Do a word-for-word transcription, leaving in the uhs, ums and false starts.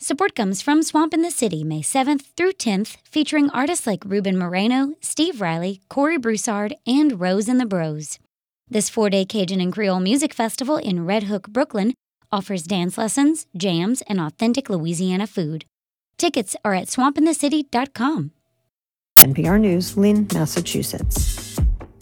Support comes from Swamp in the City, May seventh through tenth, featuring artists like Ruben Moreno, Steve Riley, Corey Broussard, and Rose and the Bros. This four-day Cajun and Creole music festival in Red Hook, Brooklyn, offers dance lessons, jams, and authentic Louisiana food. Tickets are at swamp in the city dot com. N P R News, Lynn, Massachusetts.